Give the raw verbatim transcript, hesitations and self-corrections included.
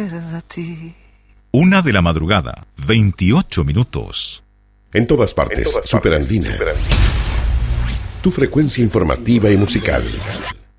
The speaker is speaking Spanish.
recuerda a ti. Una de la madrugada, veintiocho minutos. En todas partes, Superandina. Tu frecuencia informativa y musical.